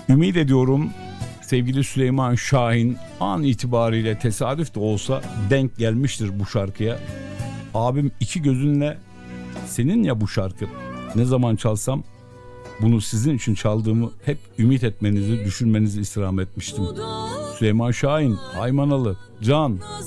Ümit ediyorum sevgili Süleyman Şahin an itibariyle tesadüf de olsa denk gelmiştir bu şarkıya. Abim iki gözünle senin ya bu şarkı. Ne zaman çalsam bunu sizin için çaldığımı hep ümit etmenizi, düşünmenizi istirham etmiştim. Süleyman Şahin, Aymanalı, Can.